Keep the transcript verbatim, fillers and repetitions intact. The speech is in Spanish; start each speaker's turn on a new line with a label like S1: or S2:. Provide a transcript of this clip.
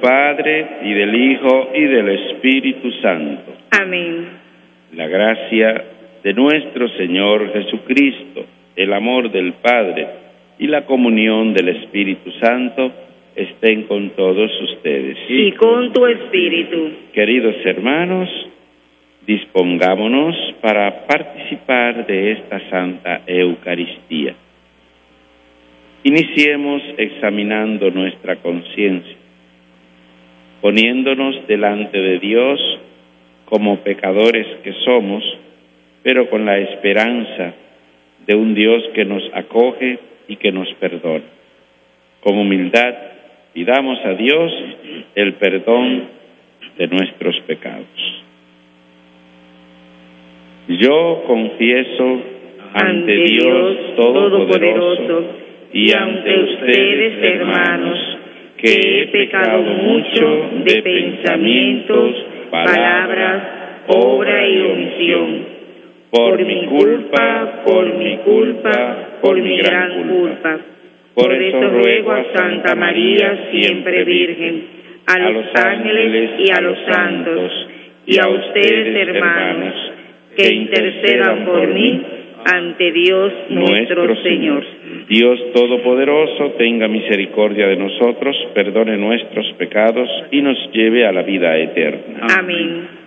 S1: Padre, y del Hijo, y del Espíritu Santo.
S2: Amén.
S1: La gracia de nuestro Señor Jesucristo, el amor del Padre y la comunión del Espíritu Santo estén con todos ustedes.
S2: Y con tu espíritu.
S1: Queridos hermanos, dispongámonos para participar de esta Santa Eucaristía. Iniciemos examinando nuestra conciencia, poniéndonos delante de Dios como pecadores que somos, pero con la esperanza de un Dios que nos acoge y que nos perdona. Con humildad pidamos a Dios el perdón de nuestros pecados. Yo confieso ante Dios Todopoderoso y ante ustedes, hermanos, que he pecado mucho de pensamientos, palabras, obra y omisión. Por mi culpa, por mi culpa, por mi gran culpa. Por eso ruego a Santa María, siempre Virgen, a los ángeles y a los santos, y a ustedes, hermanos, que intercedan por mí ante Dios nuestro Señor. Dios Todopoderoso, tenga misericordia de nosotros, perdone nuestros pecados y nos lleve a la vida eterna.
S2: Amén.